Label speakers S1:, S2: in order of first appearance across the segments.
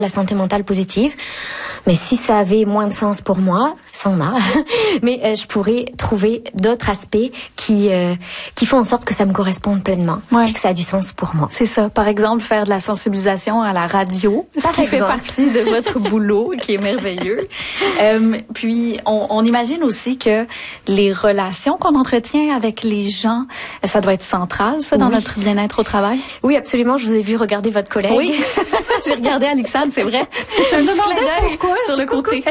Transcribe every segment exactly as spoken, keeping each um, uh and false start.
S1: la santé mentale positive. Mais si ça avait moins de sens pour moi, ça en a. Mais euh, je pourrais trouver d'autres aspects qui euh, qui font en sorte que ça me corresponde pleinement,
S2: ouais.
S1: et que ça a du sens pour moi.
S2: C'est ça. Par exemple, faire de la sensibilisation à la radio,
S1: Par
S2: ce qui
S1: exemple.
S2: fait partie de votre boulot, qui est merveilleux. Euh, puis, on, on imagine aussi que les relations qu'on entretient avec les gens, ça doit être central, ça, dans
S1: oui.
S2: notre bien-être au travail.
S1: Oui, absolument. Je vous ai vu regarder votre collègue.
S2: Oui, j'ai regardé Alexandre, c'est vrai. Je me demandais d'œil sur le côté.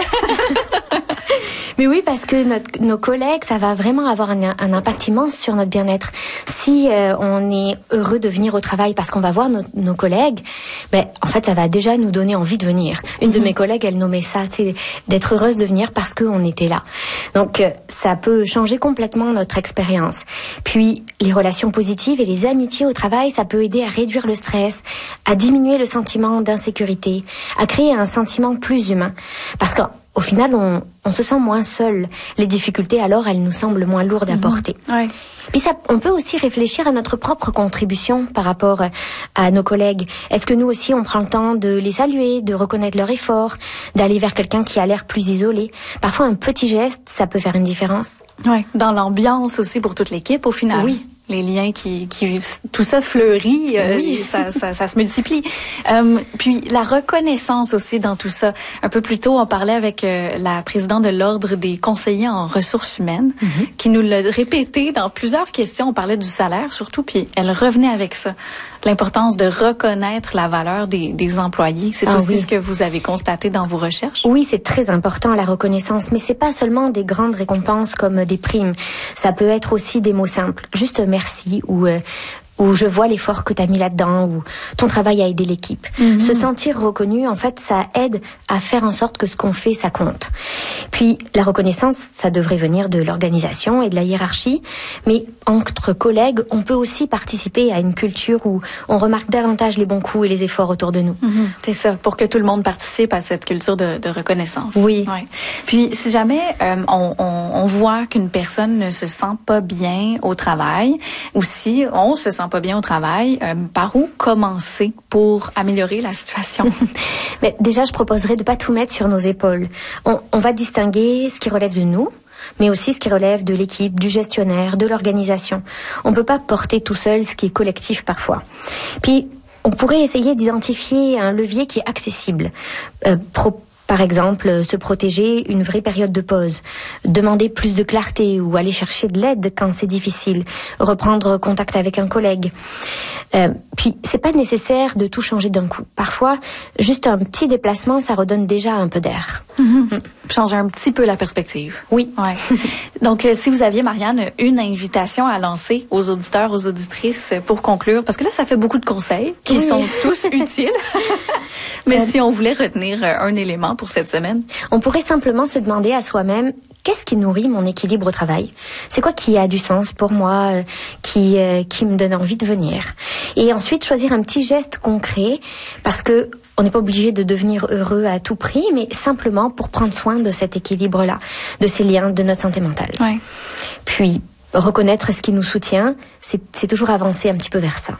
S1: Mais oui, parce que notre, nos collègues, ça va vraiment avoir un, un impact immense sur notre bien-être. Si euh, on est heureux de venir au travail parce qu'on va voir nos, nos collègues, ben en fait, ça va déjà nous donner envie de venir. Une mm-hmm. de mes collègues, elle nommait ça, tu sais, d'être heureuse de venir parce qu'on était là. Donc, euh, ça peut changer complètement notre expérience. Puis, les relations positives et les amitiés au travail, ça peut aider à réduire le stress, à diminuer le sentiment d'insécurité, à créer un sentiment plus humain. Parce que au final, on, on se sent moins seul. Les difficultés, alors, elles nous semblent moins lourdes à porter.
S2: Mmh, ouais.
S1: Puis ça, on peut aussi réfléchir à notre propre contribution par rapport à nos collègues. Est-ce que nous aussi, on prend le temps de les saluer, de reconnaître leur effort, d'aller vers quelqu'un qui a l'air plus isolé? Parfois, un petit geste, ça peut faire une différence.
S2: Ouais, dans l'ambiance aussi pour toute l'équipe, au final.
S1: Oui.
S2: Les liens qui, qui tout ça fleurit, euh, oui. ça, ça, ça se multiplie. Euh, puis la reconnaissance aussi dans tout ça. Un peu plus tôt, on parlait avec euh, la présidente de l'Ordre des conseillers en ressources humaines, mm-hmm. qui nous l'a répété dans plusieurs questions. On parlait du salaire surtout, puis elle revenait avec ça. L'importance de reconnaître la valeur des, des employés. C'est ah, aussi oui. ce que vous avez constaté dans vos recherches?
S1: Oui, c'est très important, la reconnaissance. Mais c'est pas seulement des grandes récompenses comme des primes. Ça peut être aussi des mots simples. Juste merci ou... Euh, où je vois l'effort que tu as mis là-dedans, ou ton travail a aidé l'équipe. Mm-hmm. Se sentir reconnu, en fait, ça aide à faire en sorte que ce qu'on fait, ça compte. Puis, la reconnaissance, ça devrait venir de l'organisation et de la hiérarchie, mais entre collègues, on peut aussi participer à une culture où on remarque davantage les bons coups et les efforts autour de nous.
S2: Mm-hmm. C'est ça, pour que tout le monde participe à cette culture de, de reconnaissance.
S1: Oui.
S2: Ouais. Puis, si jamais euh, on, on, on voit qu'une personne ne se sent pas bien au travail, ou si on se sent pas bien au travail, euh, par où commencer pour améliorer la situation?
S1: Mais déjà, je proposerais de pas tout mettre sur nos épaules. On, on va distinguer ce qui relève de nous, mais aussi ce qui relève de l'équipe, du gestionnaire, de l'organisation. On peut pas porter tout seul ce qui est collectif parfois. Puis, on pourrait essayer d'identifier un levier qui est accessible. Euh, pro- Par exemple, se protéger une vraie période de pause, demander plus de clarté ou aller chercher de l'aide quand c'est difficile, reprendre contact avec un collègue. Euh, puis, c'est pas nécessaire de tout changer d'un coup. Parfois, juste un petit déplacement, ça redonne déjà un peu d'air.
S2: Mm-hmm. Mm. Changer un petit peu la perspective.
S1: Oui.
S2: Ouais. Donc, euh, si vous aviez, Marianne, une invitation à lancer aux auditeurs, aux auditrices pour conclure, parce que là, ça fait beaucoup de conseils qui oui. sont tous utiles. Mais euh, si on voulait retenir un élément pour cette semaine?
S1: On pourrait simplement se demander à soi-même, qu'est-ce qui nourrit mon équilibre au travail? C'est quoi qui a du sens pour moi, euh, qui, euh, qui me donne envie de venir? Et ensuite, choisir un petit geste concret, parce que on n'est pas obligé de devenir heureux à tout prix, mais simplement pour prendre soin de cet équilibre-là, de ces liens, de notre santé mentale.
S2: Ouais.
S1: Puis, reconnaître ce qui nous soutient, c'est, c'est toujours avancer un petit peu vers ça.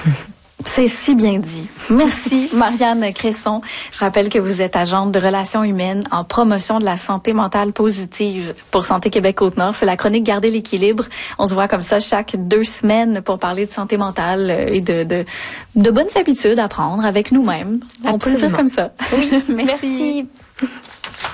S2: C'est si bien dit. Merci, Marianne Cresson. Je rappelle que vous êtes agente de relations humaines en promotion de la santé mentale positive pour Santé Québec Côte-Nord. C'est la chronique Garder l'équilibre. On se voit comme ça chaque deux semaines pour parler de santé mentale et de, de, de bonnes habitudes à prendre avec nous-mêmes. On
S1: Absolument.
S2: peut le dire comme ça.
S1: Oui,
S2: Merci.
S1: Merci.